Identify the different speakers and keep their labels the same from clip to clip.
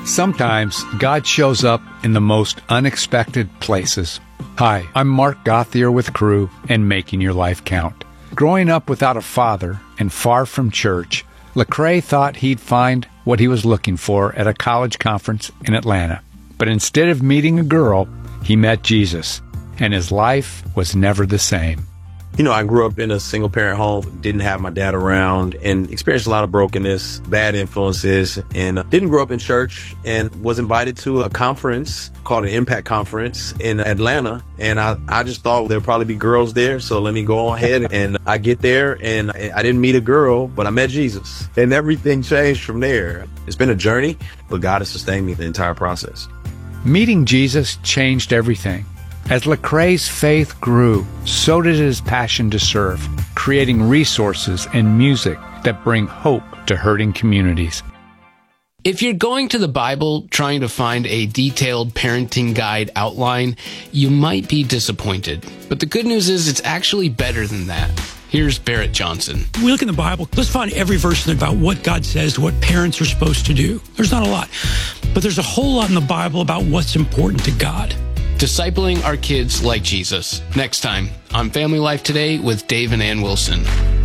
Speaker 1: Sometimes God shows up in the most unexpected places. Hi, I'm Mark Gothier with Crew and Making Your Life Count. Growing up without a father and far from church, Lecrae thought he'd find what he was looking for at a college conference in Atlanta. But instead of meeting a girl, he met Jesus, and his life was never the same.
Speaker 2: You know, I grew up in a single-parent home, didn't have my dad around, and experienced a lot of brokenness, bad influences, and didn't grow up in church, and was invited to a conference called an Impact Conference in Atlanta, and I just thought there'd probably be girls there, so let me go ahead, and I get there, and I didn't meet a girl, but I met Jesus, and everything changed from there. It's been a journey, but God has sustained me the entire process.
Speaker 1: Meeting Jesus changed everything. As Lecrae's faith grew, so did his passion to serve, creating resources and music that bring hope to hurting communities.
Speaker 3: If you're going to the Bible trying to find a detailed parenting guide outline, you might be disappointed. But the good news is it's actually better than that. Here's Barrett Johnson.
Speaker 4: We look in the Bible, let's find every verse about what God says, what parents are supposed to do. There's not a lot, but there's a whole lot in the Bible about what's important to God.
Speaker 3: Discipling our kids like Jesus. Next time on Family Life Today with Dave and Ann Wilson.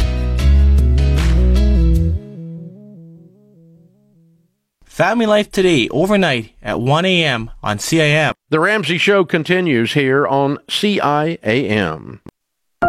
Speaker 5: Family Life Today, overnight at 1 a.m. on CIM.
Speaker 6: The Ramsey Show continues here on CIAM.